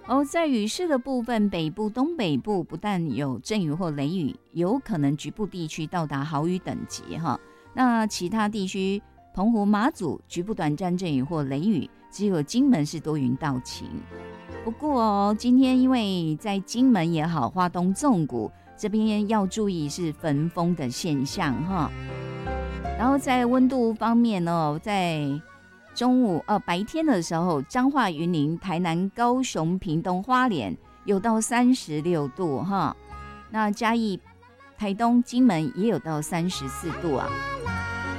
在雨势的部分，北部、东北部不但有阵雨或雷雨，有可能局部地区到达豪雨等级哈。那其他地区，澎湖、马祖局部短暂阵雨或雷雨，只有金门是多云到晴。不过今天因为在金门也好，花东纵谷这边要注意是焚风的现象哈。然后在温度方面在中午白天的时候，彰化、云林、台南、高雄、屏东、花莲有到36度哈。那嘉义、台东、金门也有到34度啊。